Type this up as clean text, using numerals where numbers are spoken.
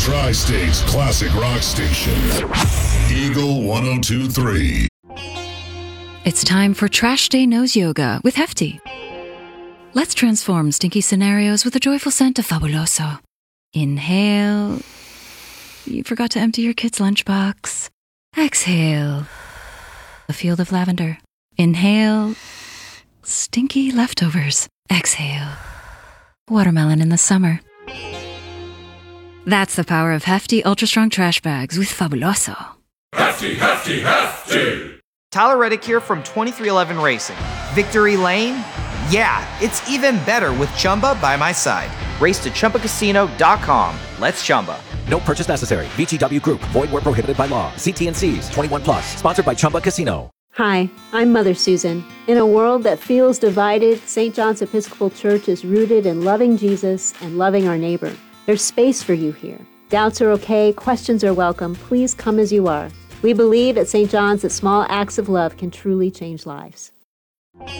Tri-State's classic rock station, Eagle 102.3. It's time for Trash Day Nose Yoga with Hefty. Let's transform stinky scenarios with a joyful scent of Fabuloso. Inhale. You forgot to empty your kid's lunchbox. Exhale. A field of lavender. Inhale. Stinky leftovers. Exhale. Watermelon in the summer. That's the power of Hefty Ultra Strong Trash Bags with Fabuloso. Hefty, Hefty, Hefty! Tyler Reddick here from 2311 Racing. Victory Lane? Yeah, it's even better with Chumba by my side. Race to ChumbaCasino.com. Let's Chumba. No purchase necessary. VGW Group. Void where prohibited by law. See T&Cs. 21 plus. Sponsored by Chumba Casino. Hi, I'm Mother Susan. In a world that feels divided, St. John's Episcopal Church is rooted in loving Jesus and loving our neighbor. There's space for you here. Doubts are okay. Questions are welcome. Please come as you are. We believe at St. John's that small acts of love can truly change lives.